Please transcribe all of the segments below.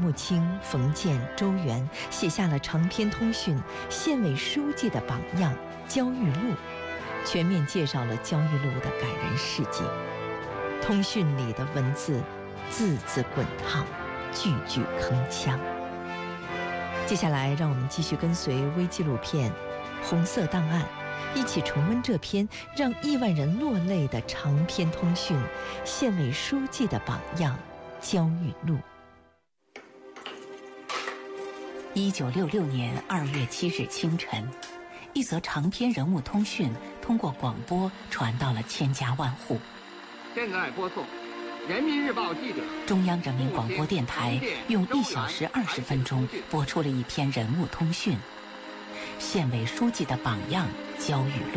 穆青、冯建、周援写下了长篇通讯《县委书记的榜样·焦裕禄》，全面介绍了焦裕禄的感人事迹。通讯里的文字字字滚烫，句句铿锵。接下来，让我们继续跟随微纪录片《红色档案》，一起重温这篇让亿万人落泪的长篇通讯《县委书记的榜样·焦裕禄》。 1966年2月7日清晨，一则长篇人物通讯通过广播传到了千家万户。 现在播送人民日报记者。 中央人民广播电台用1小时20分钟播出了一篇人物通讯，县委书记的榜样焦裕禄。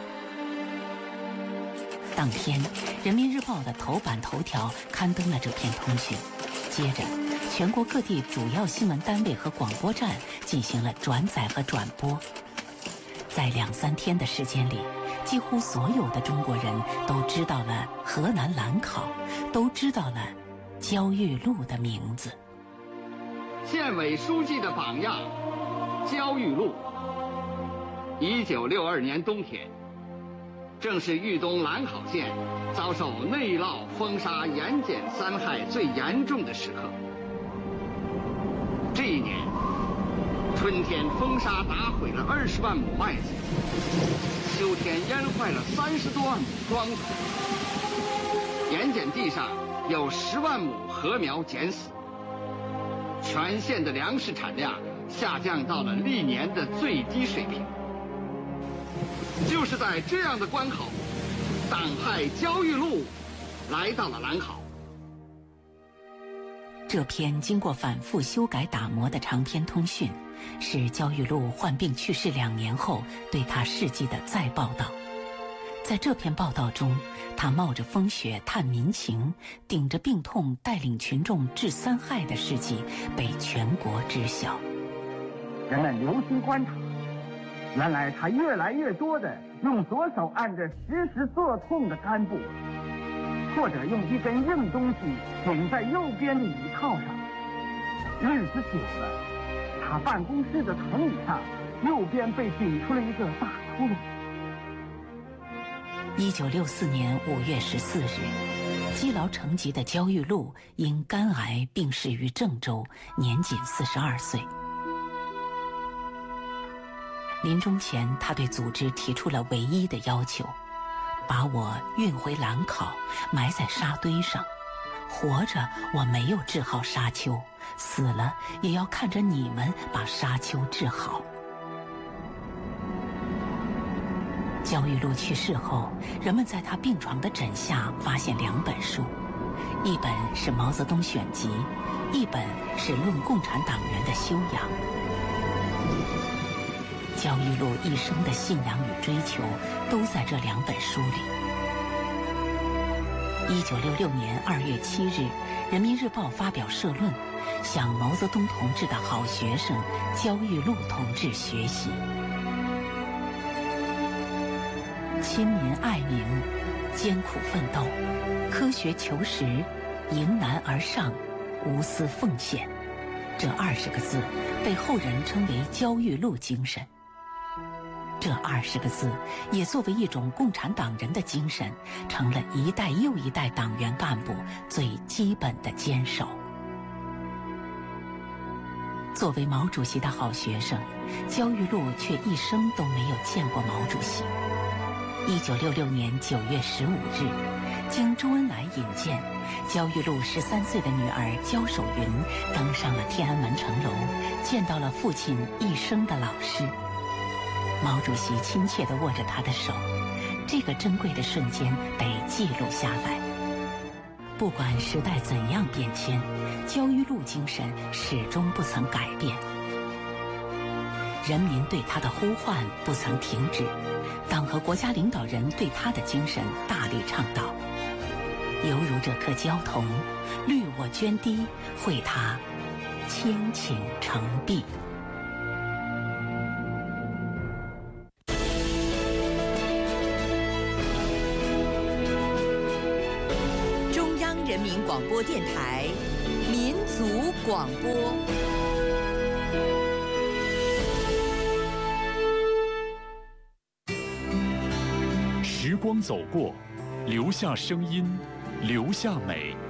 当天，人民日报的头版头条刊登了这篇通讯，接着全国各地主要新闻单位和广播站进行了转载和转播。在2-3天的时间里，几乎所有的中国人都知道了河南兰考，都知道了焦裕禄的名字。 县委书记的榜样，焦裕禄。1962年冬天，正是豫东兰考县遭受内涝、风沙、盐碱3害最严重的时刻。这一年，春天风沙打毁了20万亩麦子，秋天淹坏了30多万亩庄稼，盐碱地上有10万亩禾苗碱死，全县的粮食产量下降到了历年的最低水平。就是在这样的关口，党派焦裕禄来到了兰考。 这篇经过反复修改打磨的长篇通讯，是焦裕禄患病去世2年后对他事迹的再报道。在这篇报道中，他冒着风雪探民情，顶着病痛带领群众治3害的事迹被全国知晓。 人们留心观察，原来他越来越多地用左手按着时时作痛的肝部，或者用一根硬东西顶在右边的椅套上。日子久了，他办公室的藤椅上右边被顶出了一个大窟窿。 1964年5月14日，积劳成疾的焦裕禄因肝癌病逝于郑州，年仅42岁。临终前，他对组织提出了唯一的要求：把我运回兰考，埋在沙堆上。活着我没有治好沙丘，死了也要看着你们把沙丘治好。焦裕禄去世后，人们在他病床的枕下发现2本书，一本是《毛泽东选集》，一本是《论共产党员的修养》。焦裕禄一生的信仰与追求都在这2本书里。1966年2月7日，人民日报发表社论，向毛泽东同志的好学生焦裕禄同志学习。亲民爱民，艰苦奋斗，科学求实，迎难而上，无私奉献，这20个字被后人称为焦裕禄精神。这20个字也作为一种共产党人的精神，成了一代又一代党员干部最基本的坚守。作为毛主席的好学生，焦裕禄却一生都没有见过毛主席。1966年9月15日，经周恩来引荐，焦裕禄13岁的女儿焦守云登上了天安门城楼，见到了父亲一生的老师。毛主席亲切地握着他的手，这个珍贵的瞬间被记录下来。不管时代怎样变迁，焦裕禄精神始终不曾改变。人民对他的呼唤不曾停止，党和国家领导人对他的精神大力倡导。犹如这颗焦桐，虑我涓滴，绘他倾情成璧。 人民广播电台民族广播。 时光走过，留下声音，留下美。